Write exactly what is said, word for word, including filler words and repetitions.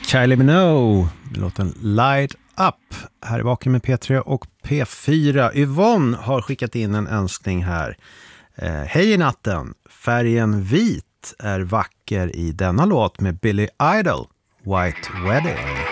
Kylie Minogue, låten Light Up. Här är Vaken med P tre och P fyra. Yvonne har skickat in en önskning här. Eh, Hej i natten, färgen vit är vacker i denna låt med Billy Idol, White Wedding.